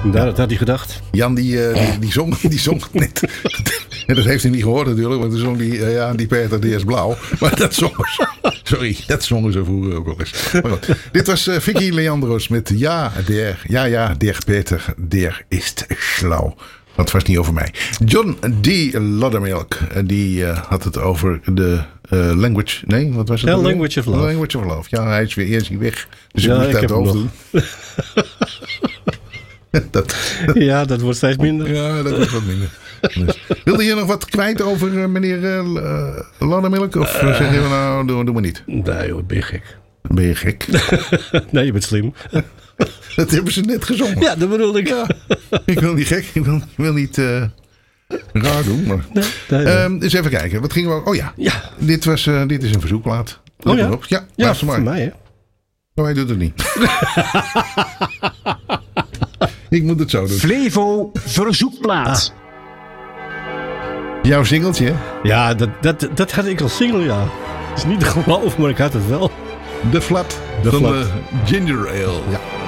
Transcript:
Dat had hij gedacht. Jan die zong het net. En dat heeft hij niet gehoord natuurlijk. Want toen zong die Peter die is blauw. Maar dat zongen ze. Sorry, dat zongen ze vroeger ook wel eens. Maar goed, dit was Vicky Leandros met der Peter, der is schlau. Dat was niet over mij. John D. Loddermilk. Die had het over de language. Nee, wat was het? Ja, Language of Love. Language of Love. Ja, hij is weer eerst weg. Dus ik moet het overdoen. Dat wordt steeds minder. Ja, dat wordt wat minder. Dus, wilde je nog wat kwijt over meneer Loddermilk? Of zeg je nou, doe maar niet? Nee joh, ben je gek. Ben je gek? Nee, je bent slim. Dat hebben ze net gezongen. Ja, dat bedoel ik. Ja, ik wil niet gek. Ik wil niet raar doen. Maar. Nee. Dus even kijken. Wat gingen we... Oh ja. Dit is een verzoekplaat. Oh ja? Op. Ja, Ja, voor mij hè. Maar hij doet het niet. Ik moet het zo doen. Flevo verzoekplaat. Jouw singeltje, hè? Ja, dat had ik als single, ja. Het is niet te geloven, maar ik had het wel. De Flat van de Ginger Ale. Ja.